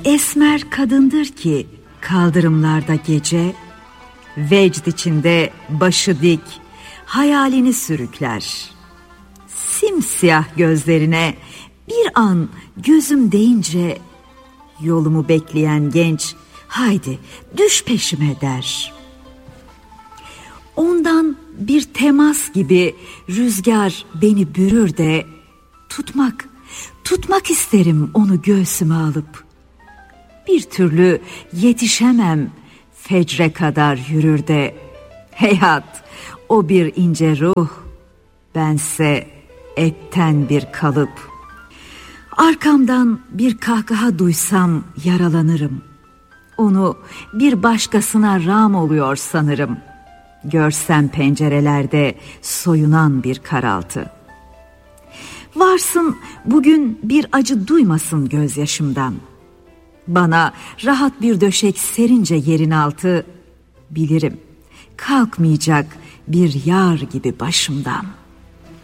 Esmer kadındır ki kaldırımlarda gece, vecd içinde başı dik, hayalini sürükler. Simsiyah gözlerine bir an gözüm değince, yolumu bekleyen genç, haydi düş peşime der. Ondan bir temas gibi rüzgar beni bürür de, tutmak isterim onu göğsüme alıp. Bir türlü yetişemem, fecre kadar yürür de, heyhat o bir ince ruh, bense etten bir kalıp. Arkamdan bir kahkaha duysam yaralanırım. Onu bir başkasına rağm oluyor sanırım. Görsem pencerelerde soyunan bir karaltı. Varsın bugün bir acı duymasın gözyaşımdan. Bana rahat bir döşek serince yerin altı, bilirim kalkmayacak bir yar gibi başımdan.